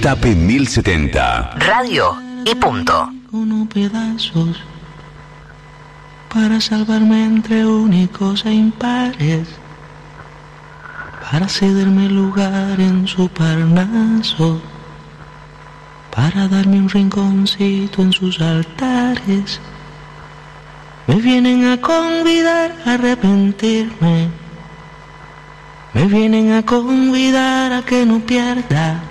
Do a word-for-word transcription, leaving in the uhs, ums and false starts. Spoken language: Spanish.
Destape mil setenta. Radio y punto. Unos pedazos para salvarme entre únicos e impares, para cederme lugar en su parnaso, para darme un rinconcito en sus altares. Me vienen a convidar a arrepentirme, me vienen a convidar a que no pierda